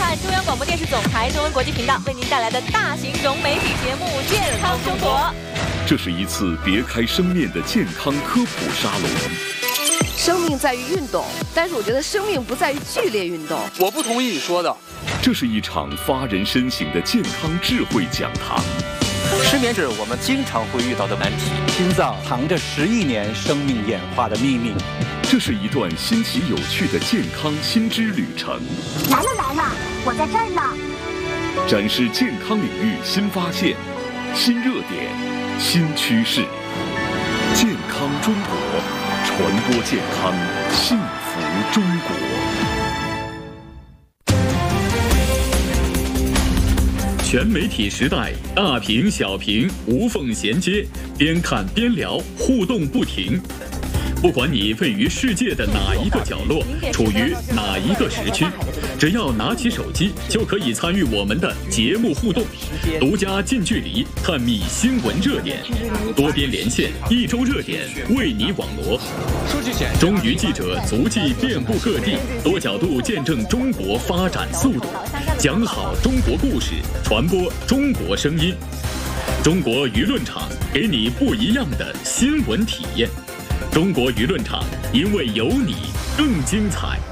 看中央广播电视总台中文国际频道为您带来的大型融媒体节目《健康生活》。 这是一次别开生面的健康科普沙龙。 生命在于运动，但是我觉得生命不在于剧烈运动。 我不同意你说的。 这是一场发人深省的健康智慧讲堂。 失眠是我们经常会遇到的难题。 心脏藏着10亿年生命演化的秘密。 这是一段新奇有趣的健康新知旅程。 来了，我在这儿呢。 展示健康领域新发现、新热点、新趋势。健康中国，传播健康，幸福中国。 全媒体时代，大屏小屏无缝衔接，边看边聊，互动不停。不管你位于世界的哪一个角落，处于哪一个时区，只要拿起手机，就可以参与我们的节目互动，独家近距离探秘新闻热点，多边连线，一周热点为你网罗。中娱记者足迹遍布各地，多角度见证中国发展速度，讲好中国故事，传播中国声音。中国舆论场给你不一样的新闻体验。中国舆论场，因为有你更精彩。